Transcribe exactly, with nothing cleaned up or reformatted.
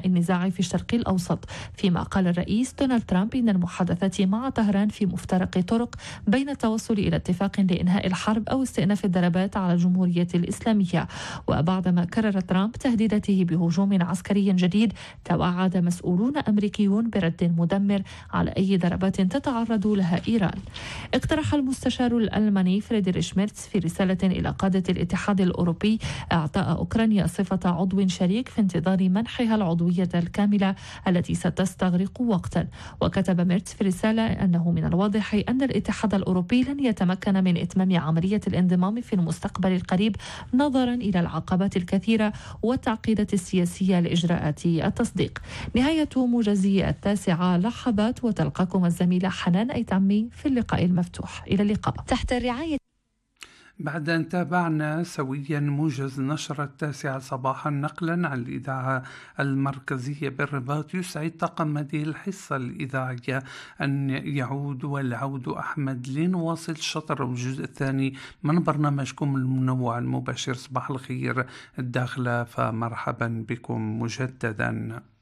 إنهاء النزاع في الشرق الأوسط، فيما قال الرئيس دونالد ترامب إن المحادثات مع طهران في مفترق طرق بين التوصل إلى اتفاق لإنهاء الحرب أو استئناف الضربات على الجمهورية الإسلامية. وبعدما كرر ترامب تهديداته بهجوم عسكري جديد، توعد مسؤولون أمريكيون برد مدمر على أي ضربات تتعرض لها إيران. اقترح المستشار الألماني فريدريش ميرتس في رسالة إلى قادة الاتحاد الأوروبي إعطاء أوكرانيا صفة عضو شريك في انتظار منحها العضوية الكاملة التي ستستغرق وقتا. وكتب ميرتس في رسالة أنه من الواضح أن الاتحاد الأوروبي لن يتمكن من إتمام عملية الانضمام في المستقبل القريب نظرا إلى العقبات الكثيرة والتعقيدات السياسية لإجراءات التصديق. نهاية موجزي التاسعة لحظات، وتلقاكم الزميلة حنان أيتعمي في اللقاء المفتوح. إلى اللقاء. تحت الرعاية. بعد أن تابعنا سويا موجز نشرة التاسعة صباحا نقلا عن الإذاعة المركزية بالرباط، يسعد طاقم هذه الحصة الإذاعية أن يعود والعود أحمد لنواصل الشطر والجزء الثاني من برنامجكم المنوع المباشر صباح الخير الداخلة، فمرحبا بكم مجددا.